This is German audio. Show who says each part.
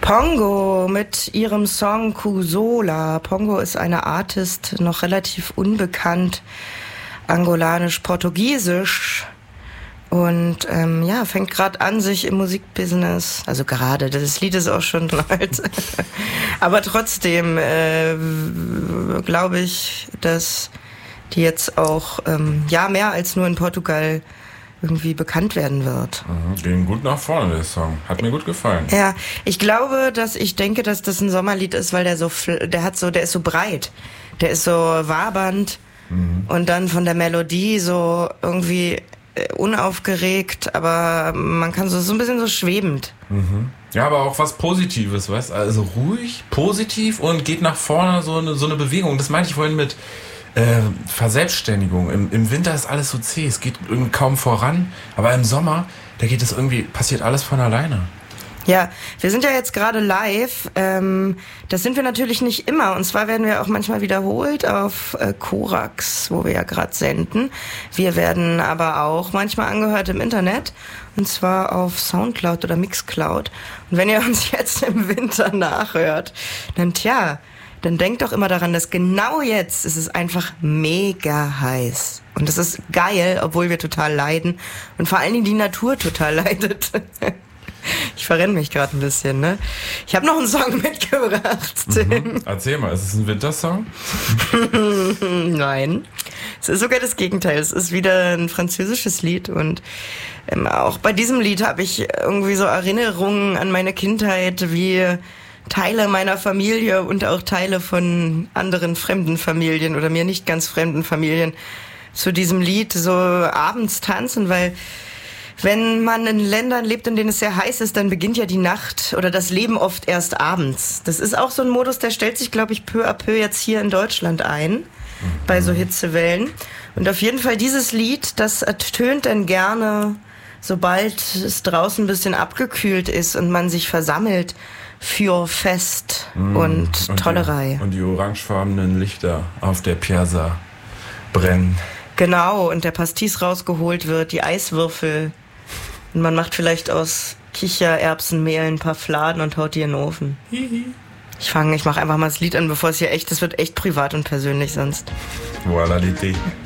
Speaker 1: Pongo mit ihrem Song Kusola. Pongo ist eine Artist, noch relativ unbekannt, angolanisch-portugiesisch. Und fängt gerade an, sich im Musikbusiness, also gerade, das Lied ist auch schon alt, aber trotzdem glaube ich, dass die jetzt auch mehr als nur in Portugal irgendwie bekannt werden wird.
Speaker 2: Ging gut nach vorne, der Song. Hat mir gut gefallen.
Speaker 1: Ja, ich glaube, ich denke, dass das ein Sommerlied ist, weil der ist so breit, der ist so wabernd und dann von der Melodie so irgendwie unaufgeregt, aber man kann so ein bisschen so schwebend.
Speaker 2: Ja, aber auch was Positives, weißt du? Also ruhig, positiv und geht nach vorne, so eine Bewegung. Das meinte ich vorhin mit Verselbstständigung. Im Winter ist alles so zäh, es geht irgendwie kaum voran, aber im Sommer, da geht es irgendwie, passiert alles von alleine.
Speaker 1: Ja, wir sind ja jetzt gerade live. Das sind wir natürlich nicht immer. Und zwar werden wir auch manchmal wiederholt auf Korax, wo wir ja gerade senden. Wir werden aber auch manchmal angehört im Internet. Und zwar auf Soundcloud oder Mixcloud. Und wenn ihr uns jetzt im Winter nachhört, dann denkt doch immer daran, dass genau jetzt ist es einfach mega heiß. Und das ist geil, obwohl wir total leiden. Und vor allen Dingen die Natur total leidet. Ich verrenne mich gerade ein bisschen, ne? Ich habe noch einen Song mitgebracht, Tim.
Speaker 2: Erzähl mal, ist es ein Wintersong?
Speaker 1: Nein, es ist sogar das Gegenteil. Es ist wieder ein französisches Lied und auch bei diesem Lied habe ich irgendwie so Erinnerungen an meine Kindheit, wie Teile meiner Familie und auch Teile von anderen fremden Familien oder mir nicht ganz fremden Familien zu diesem Lied so abends tanzen, weil wenn man in Ländern lebt, in denen es sehr heiß ist, dann beginnt ja die Nacht oder das Leben oft erst abends. Das ist auch so ein Modus, der stellt sich, glaube ich, peu à peu jetzt hier in Deutschland ein, bei so Hitzewellen. Und auf jeden Fall dieses Lied, das ertönt dann gerne, sobald es draußen ein bisschen abgekühlt ist und man sich versammelt für Fest und Tollerei.
Speaker 2: Und die orangefarbenen Lichter auf der Piazza brennen.
Speaker 1: Genau, und der Pastis rausgeholt wird, die Eiswürfel. Und man macht vielleicht aus Kichererbsenmehl ein paar Fladen und haut die in den Ofen. Ich mache einfach mal das Lied an, bevor es hier das wird echt privat und persönlich sonst.
Speaker 2: Voilà l'été.